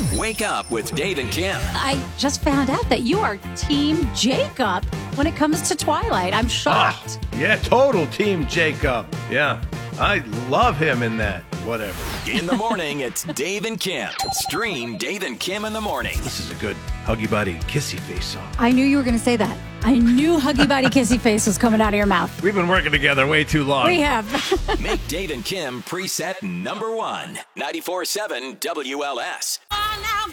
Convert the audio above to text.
Wake up with Dave and Kim. I just found out that you are Team Jacob when it comes to Twilight. I'm shocked. Yeah, total Team Jacob. Yeah, I love him in that. Whatever. In the morning, it's Dave and Kim. Stream Dave and Kim in the morning. This is a good Huggy Buddy Kissy Face song. I knew you were going to say that. I knew Huggy Buddy Kissy Face was coming out of your mouth. We've been working together way too long. We have. Make Dave and Kim preset number 1. 94.7 WLS.